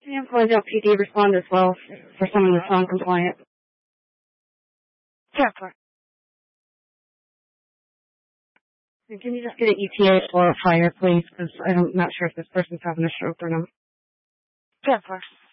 Can you have Glendale PD respond as well for someone that's non-compliant? Yeah, of course. And can you just get an ETA for a fire, please? Because I'm not sure if this person's having a stroke or not. Yeah, of course.